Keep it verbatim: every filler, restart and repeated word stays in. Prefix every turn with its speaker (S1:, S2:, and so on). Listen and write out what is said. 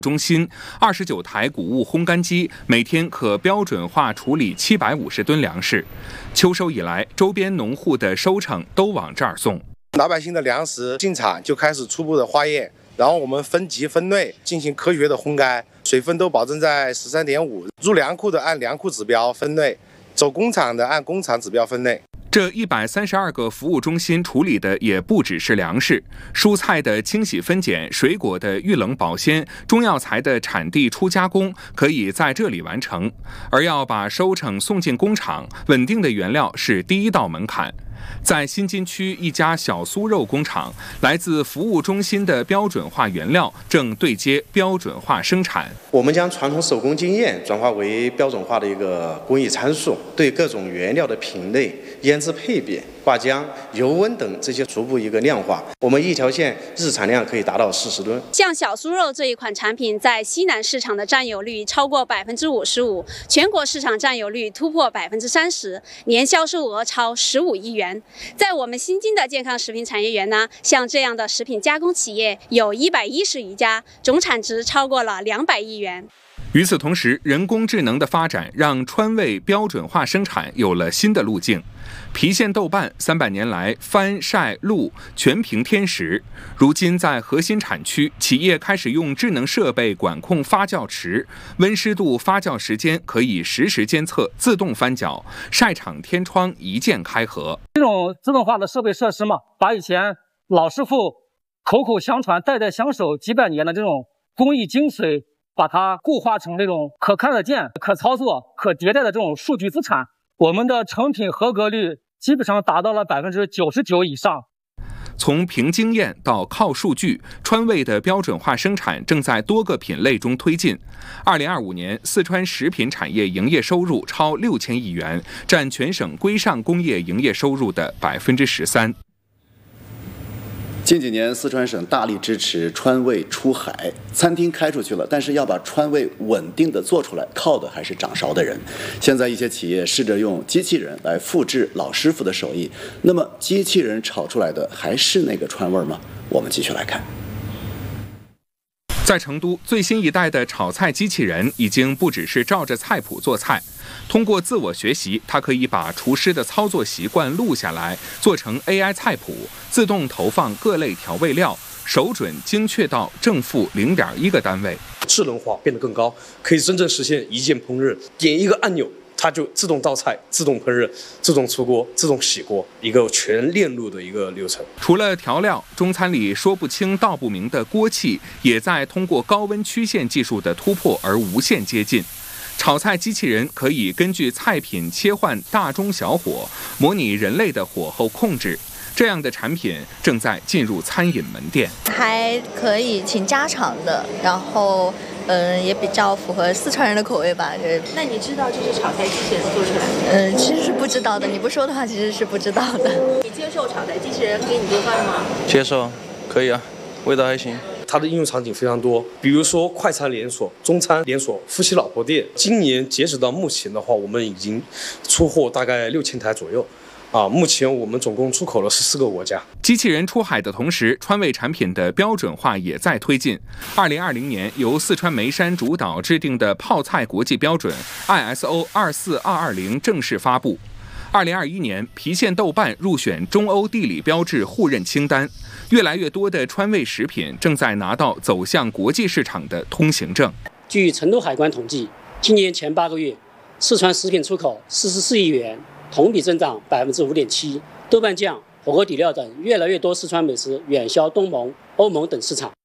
S1: 中心二十九台谷物烘干机每天可标准化处理七百五十吨粮食。秋收以来，周边农户的收成都往这儿送。
S2: 老百姓的粮食进场就开始初步的化验，然后我们分级分类进行科学的烘干，水分都保证在十三点五，入粮库的按粮库指标分类，走工厂的按工厂指标分类。
S1: 这一百三十二个服务中心处理的也不只是粮食，蔬菜的清洗分拣、水果的预冷保鲜、中药材的产地初加工可以在这里完成。而要把收成送进工厂，稳定的原料是第一道门槛。在新津区一家小酥肉工厂，来自服务中心的标准化原料正对接标准化生产。
S3: 我们将传统手工经验转化为标准化的一个工艺参数，对各种原料的品类、腌制配比、挂浆、油温等这些逐步一个量化。我们一条线日产量可以达到四十吨。
S4: 像小酥肉这一款产品，在西南市场的占有率超过百分之五十五，全国市场占有率突破百分之三十，年销售额超十五亿元。在我们新津的健康食品产业园呢，像这样的食品加工企业有一百一十余家，总产值超过了两百亿元。
S1: 与此同时，人工智能的发展让川味标准化生产有了新的路径。郫县豆瓣三百年来翻晒露全凭天时，如今在核心产区，企业开始用智能设备管控发酵池，温湿度、发酵时间可以实时监测，自动翻搅，晒场天窗一键开合。
S5: 这种自动化的设备设施嘛，把以前老师傅口口相传、代代相守几百年的这种工艺精髓，把它固化成这种可看得见、可操作、可迭代的这种数据资产。我们的成品合格率基本上达到了百分之九十九以上。
S1: 从凭经验到靠数据，川味的标准化生产正在多个品类中推进。二零二五年，四川食品产业营业收入超六千亿元，占全省规上工业营业收入的百分之十三。
S6: 近几年，四川省大力支持川味出海，餐厅开出去了，但是要把川味稳定的做出来，靠的还是掌勺的人。现在一些企业试着用机器人来复制老师傅的手艺，那么机器人炒出来的还是那个川味吗？我们继续来看。
S1: 在成都，最新一代的炒菜机器人已经不只是照着菜谱做菜，通过自我学习，它可以把厨师的操作习惯录下来，做成 A I 菜谱，自动投放各类调味料，手准精确到正负零点一个单位。
S7: 智能化变得更高，可以真正实现一键烹饪，点一个按钮，它就自动倒菜、自动烹饪、自动出锅、自动洗锅，一个全链路的一个流程。
S1: 除了调料，中餐里说不清道不明的锅气，也在通过高温曲线技术的突破而无限接近。炒菜机器人可以根据菜品切换大中小火，模拟人类的火候控制。这样的产品正在进入餐饮门店，
S8: 还可以请家常的，然后嗯，也比较符合四川人的口味吧。
S9: 那你知道这是炒菜机器人做出来的？
S8: 嗯，其实是不知道的。你不说的话，其实是不知道的。
S9: 你接受炒菜机器人给你做饭吗？
S10: 接受，可以啊，味道还行。
S7: 它的应用场景非常多，比如说快餐连锁、中餐连锁、夫妻老婆店。今年截止到目前的话，我们已经出货大概六千台左右。啊，目前我们总共出口了十四个国家。
S1: 机器人出海的同时，川味产品的标准化也在推进。二零二零年，由四川眉山主导制定的泡菜国际标准 I S O 二四二二零正式发布。二零二一年，郫县豆瓣入选中欧地理标志互认清单。越来越多的川味食品正在拿到走向国际市场的通行证。
S11: 据成都海关统计，今年前八个月，四川食品出口四十四亿元。同比增长百分之五点七，豆瓣酱、火锅底料等越来越多四川美食远销东盟、欧盟等市场。